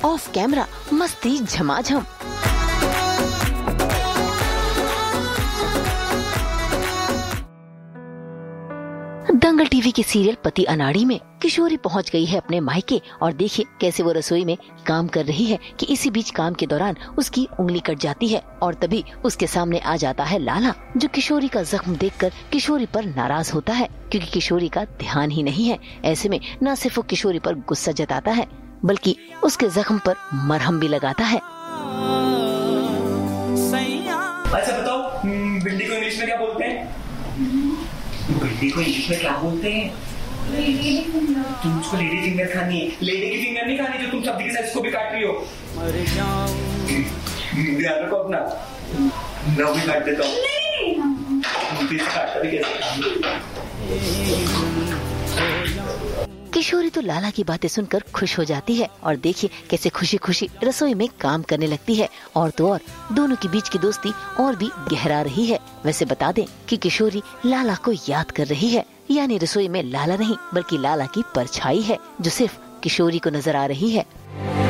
Of camera मस्ती झमाझम। दंगल TV के सीरियल पति अनाड़ी में किशोरी पहुंच गई है अपने मायके और देखिए कैसे वो रसोई में काम कर रही है कि इसी बीच काम के दौरान उसकी उंगली कट जाती है और तभी उसके सामने आ जाता है लाला, जो किशोरी का जख्म देखकर किशोरी पर नाराज होता है क्योंकि किशोरी का ध्यान ही नहीं है। ऐसे में न सिर्फ वो किशोरी पर गुस्सा जताता है बल्कि उसके जख्म पर मरहम भी लगाता है। अच्छा बताओ, भिंडी को इंग्लिश में क्या बोलते हैं? भिंडी को इंग्लिश में क्या बोलते हैं? तुम उसको लेडी फिंगर खानी है, लेडी की फिंगर नहीं खानी जो तुम सब्जी के साथ इसको भी काट रही हो। ध्यान रखो अपना, मैं भी काट देता हूँ। काटता भी कैसे? किशोरी तो लाला की बातें सुनकर खुश हो जाती है और देखिए कैसे खुशी खुशी रसोई में काम करने लगती है और तो और दोनों के बीच की दोस्ती और भी गहरा रही है। वैसे बता दें कि किशोरी लाला को याद कर रही है, यानी रसोई में लाला नहीं बल्कि लाला की परछाई है जो सिर्फ किशोरी को नजर आ रही है।